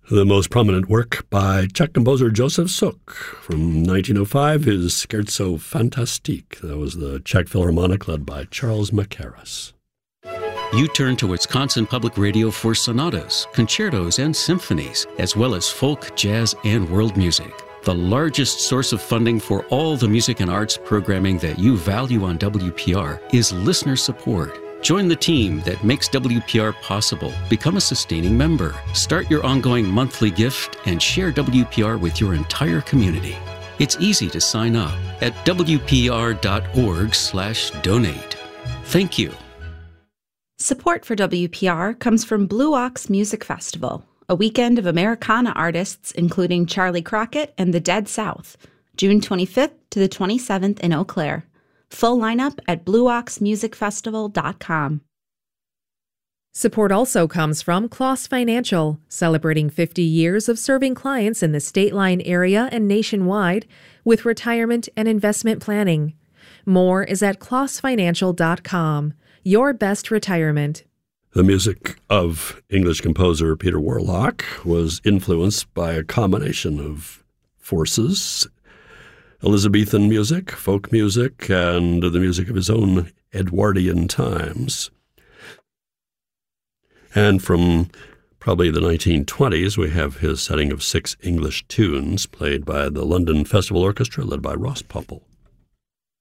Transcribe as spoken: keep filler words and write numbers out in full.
The most prominent work by Czech composer Josef Suk from nineteen oh five is Scherzo Fantastique. That was the Czech Philharmonic led by Charles Mackerras. You turn to Wisconsin Public Radio for sonatas, concertos, and symphonies, as well as folk, jazz, and world music. The largest source of funding for all the music and arts programming that you value on W P R is listener support. Join the team that makes W P R possible. Become a sustaining member. Start your ongoing monthly gift and share W P R with your entire community. It's easy to sign up at W P R dot org slash donate. Thank you. Support for W P R comes from Blue Ox Music Festival, a weekend of Americana artists including Charlie Crockett and the Dead South, June twenty-fifth to the twenty-seventh in Eau Claire. Full lineup at blue ox music festival dot com. Support also comes from Kloss Financial, celebrating fifty years of serving clients in the State Line area and nationwide with retirement and investment planning. More is at kloss financial dot com. Your best retirement. The music of English composer Peter Warlock was influenced by a combination of forces: Elizabethan music, folk music, and the music of his own Edwardian times. And from probably the nineteen twenties, we have his setting of six English tunes played by the London Festival Orchestra led by Ross Pupple.